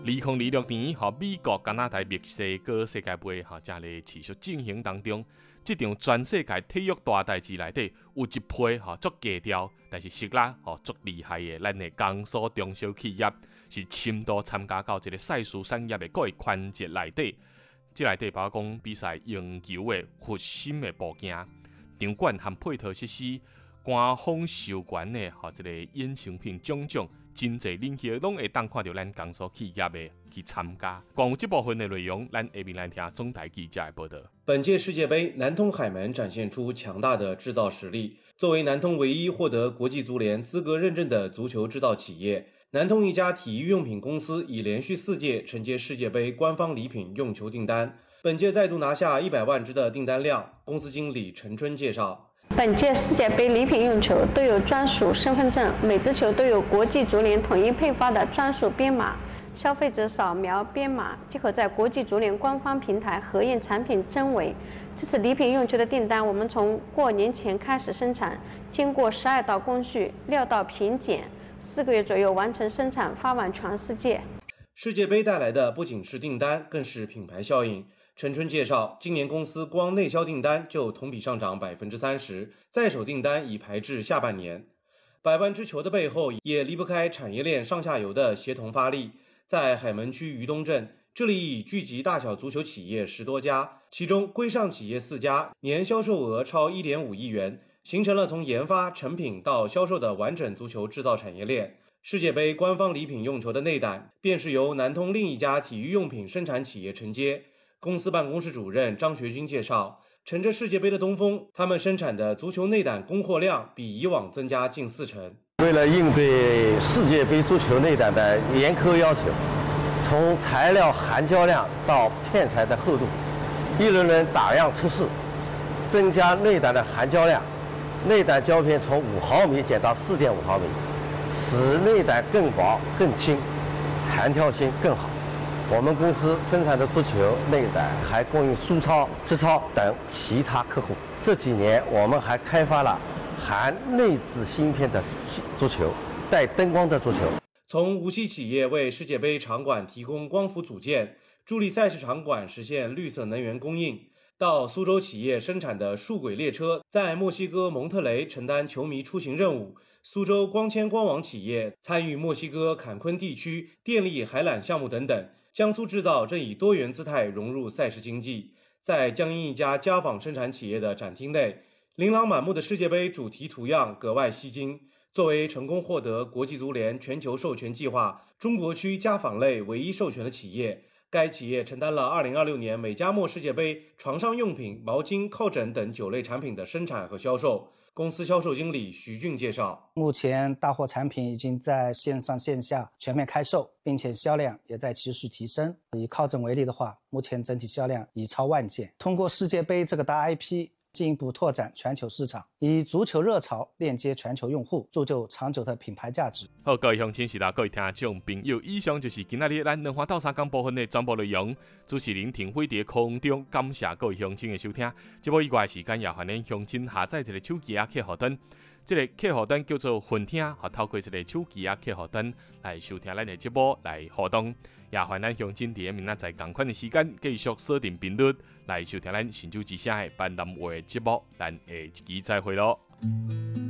2026年，美国、加拿大、墨西哥世界杯正咧持续进行当中。这场全世界体育大代志内底，有一批足低调，但是实力足厉害的，咱的江苏中小企业是深度参加到这个赛事产业的各个环节内底。这内底包括讲比赛赢球的核心的部件、场馆和配套设施、官方授权的这个衍生品种种。真侪领域拢会当看到咱江苏企业的去参加。关于这部分的内容，咱下面来听总台记者的报道。 本届世界杯，南通海门展现出强大的制造实力。作为南通唯一获得国际足联资格认证的足球制造企业，南通一家体育用品公司已连续4届承接世界杯官方礼品用球订单，本届再度拿下100万只的订单量。公司经理陈春介绍。 本届世界杯礼品用球都有专属身份证，每只球都有国际足联统一配发的专属编码，消费者扫描编码即可在国际足联官方平台核验产品真伪。这次礼品用球的订单，我们从过年前开始生产，经过12道工序，6道品检，4个月左右完成生产，发往全世界。 世界杯带来的不仅是订单，更是品牌效应。陈春介绍，今年公司光内销订单就同比上涨30%，在手订单已排至下半年。100万只球的背后，也离不开产业链上下游的协同发力。在海门区渔东镇，这里已聚集大小足球企业10多家，其中规上企业4家，年销售额超1.5亿元，形成了从研发、成品到销售的完整足球制造产业链。世界杯官方礼品用球的内胆，便是由南通另一家体育用品生产企业承接。公司办公室主任张学军介绍，乘着世界杯的东风，他们生产的足球内胆供货量比以往增加近40%。 为了应对世界杯足球内胆的严苛要求，从材料含胶量到片材的厚度，一轮轮打样测试，增加内胆的含胶量，内胆胶片从5毫米减到4.5毫米，使内胆更薄更轻，弹跳性更好。我们公司生产的足球内胆还供应苏超、浙超等其他客户。这几年，我们还开发了含内置芯片的足球，带灯光的足球。 从无锡企业为世界杯场馆提供光伏组件，助力赛事场馆实现绿色能源供应，到苏州企业生产的数轨列车在墨西哥蒙特雷承担球迷出行任务，苏州光纤光网企业参与墨西哥坎昆地区电力海缆项目等等。江苏制造正以多元姿态融入赛事经济。在江阴一家家纺生产企业的展厅内，琳琅满目的世界杯主题图样格外吸睛。作为成功获得国际足联全球授权计划中国区家纺类唯一授权的企业，该企业承担了2026年美加墨世界杯床上用品、毛巾、靠枕等9类产品的生产和销售。公司销售经理徐俊介绍， 目前大货产品已经在线上线下全面开售，并且销量也在持续提升。以靠枕为例的话，目前整体销量已超10000件。通过世界杯这个大 IP，进一步拓展全球市场，以足球热潮链接全球用户，铸就长久的品牌价值。 好，各位乡亲、是啦，各位听众朋友，以上就是今仔日咱两花斗三讲部分的全部内容。主持人庭辉在空中感谢各位乡亲的收听。节目以外的时间也欢迎乡亲下载一个手机客户端，这个客户端叫做混听，透过这个手机客户端来收听咱的节目来互动。也欢迎乡亲在明仔载同款的时间继续锁定频率来收听咱神州之声的闽南话节目。咱下一期再会咯。